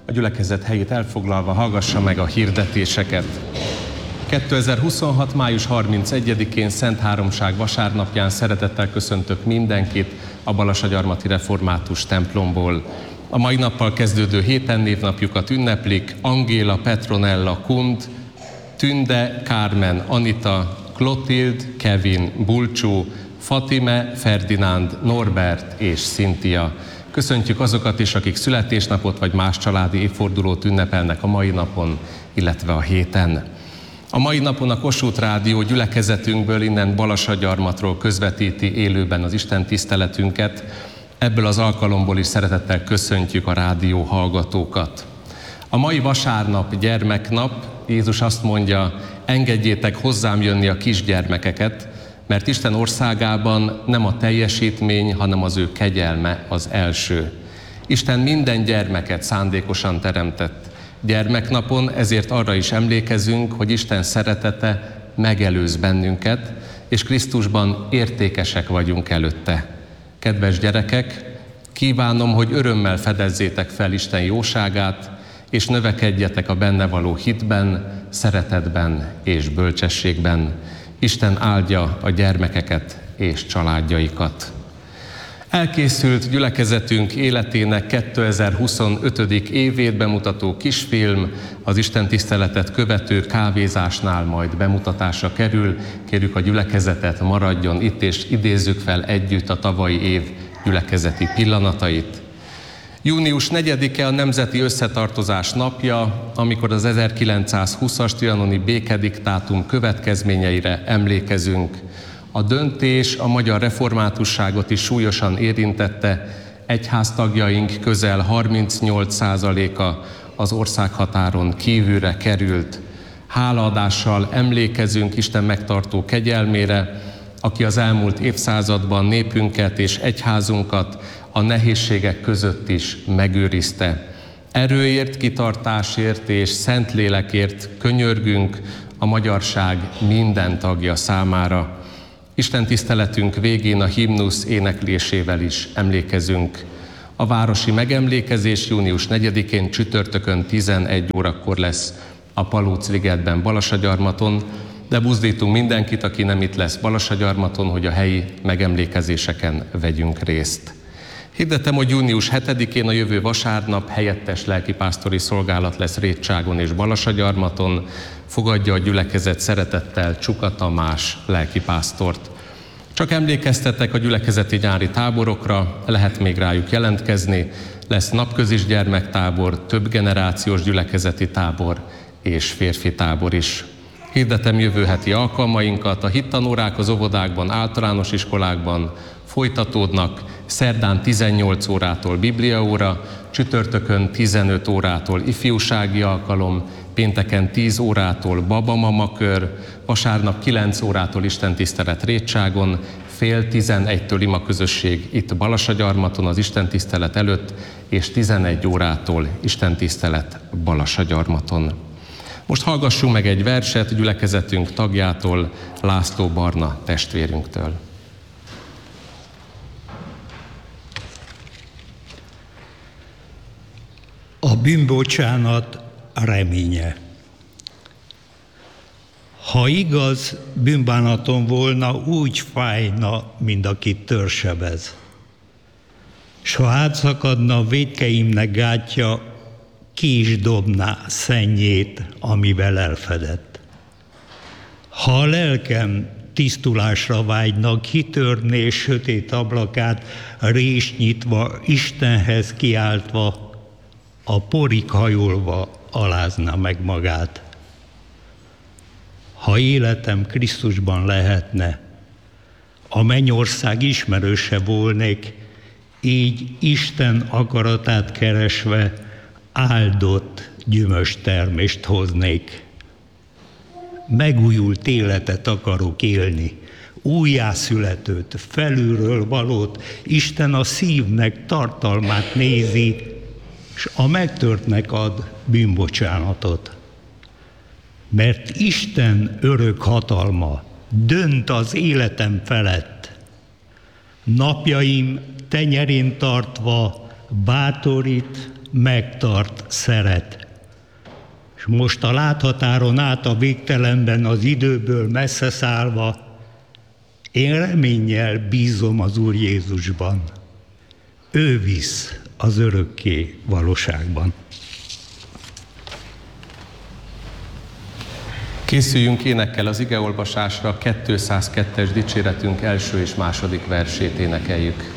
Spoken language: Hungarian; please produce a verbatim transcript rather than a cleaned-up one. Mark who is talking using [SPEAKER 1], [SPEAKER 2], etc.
[SPEAKER 1] a gyülekezet helyét elfoglalva hallgassa meg a hirdetéseket. kétezer-huszonhat. május harmincegyedikén Szent Háromság vasárnapján szeretettel köszöntök mindenkit a Balassagyarmati Református templomból. A mai nappal kezdődő héten névnapjukat ünneplik Angéla, Petronella, Kund, Tünde, Kármen, Anita, Klotild, Kevin, Bulcsú, Fatime, Ferdinánd, Norbert és Cynthia. Köszöntjük azokat is, akik születésnapot vagy más családi évfordulót ünnepelnek a mai napon, illetve a héten. A mai napon a Kossuth Rádió gyülekezetünkből, innen Balassagyarmatról közvetíti élőben az Isten tiszteletünket. Ebből az alkalomból is szeretettel köszöntjük a rádió hallgatókat. A mai vasárnap gyermeknap. Jézus azt mondja, engedjétek hozzám jönni a kisgyermekeket, mert Isten országában nem a teljesítmény, hanem az ő kegyelme az első. Isten minden gyermeket szándékosan teremtett gyermeknapon, ezért arra is emlékezünk, hogy Isten szeretete megelőz bennünket, és Krisztusban értékesek vagyunk előtte. Kedves gyerekek, kívánom, hogy örömmel fedezzétek fel Isten jóságát, és növekedjetek a benne való hitben, szeretetben és bölcsességben. Isten áldja a gyermekeket és családjaikat. Elkészült gyülekezetünk életének kétezer-huszonötödik évét bemutató kisfilm, az Isten tiszteletet követő kávézásnál majd bemutatásra kerül. Kérjük a gyülekezetet, maradjon itt, és idézzük fel együtt a tavalyi év gyülekezeti pillanatait. Június negyedike a Nemzeti Összetartozás napja, amikor az ezerkilencszázhúszas trianoni békediktátum következményeire emlékezünk. A döntés a magyar reformátusságot is súlyosan érintette, egyháztagjaink közel harmincnyolc százaléka az országhatáron kívülre került. Hálaadással emlékezünk Isten megtartó kegyelmére, aki az elmúlt évszázadban népünket és egyházunkat a nehézségek között is megőrizte. Erőért, kitartásért és Szentlélekért könyörgünk a magyarság minden tagja számára. Isten tiszteletünk végén a himnusz éneklésével is emlékezünk. A városi megemlékezés június negyedikén csütörtökön tizenegy órakor lesz a Palóc-ligetben Balassagyarmaton, de buzdítunk mindenkit, aki nem itt lesz Balassagyarmaton, hogy a helyi megemlékezéseken vegyünk részt. Hirdetem, hogy június hetedikén a jövő vasárnap helyettes lelkipásztori szolgálat lesz Rétságon és Balassagyarmaton. Fogadja a gyülekezet szeretettel Csuka Tamás lelkipásztort. Csak emlékeztetek a gyülekezeti nyári táborokra, lehet még rájuk jelentkezni. Lesz napközis gyermektábor, több generációs gyülekezeti tábor és férfi tábor is. Hirdetem jövő heti alkalmainkat, a hittanórák az óvodákban, általános iskolákban folytatódnak, szerdán tizennyolc órától bibliaóra, csütörtökön tizenöt órától ifjúsági alkalom, pénteken tíz órától babamama kör, vasárnap kilenc órától istentisztelet Rétságon, fél tizenegytől imaközösség itt Balassagyarmaton az istentisztelet előtt, és tizenegy órától istentisztelet Balassagyarmaton. Most hallgassunk meg egy verset gyülekezetünk tagjától, László Barna testvérünktől.
[SPEAKER 2] A bűnbocsánat reménye. Ha igaz, bűnbánatom volna, úgy fájna, mint akit törsebez. S ha átszakadna vétkeimnek gátja, ki is dobná szennyét, amivel elfedett. Ha a lelkem tisztulásra vágyna, kitörné sötét ablakát, rést nyitva, Istenhez kiáltva, a porig hajolva alázna meg magát. Ha életem Krisztusban lehetne, a mennyország ismerőse volnék, így Isten akaratát keresve áldott gyümölcs termést hoznék. Megújult életet akarok élni, újjászületőt, felülről valót. Isten a szívnek tartalmát nézi, s a megtörtnek ad bűnbocsánatot. Mert Isten örök hatalma dönt az életem felett. Napjaim tenyerén tartva bátorít, megtart, szeret. És most a láthatáron át a végtelenben az időből messze szállva, én reménnyel bízom az Úr Jézusban. Ő visz az örökké valóságban.
[SPEAKER 1] Készüljünk énekkel az igeolvasásra, kétszázkettes dicséretünk első és második versét énekeljük.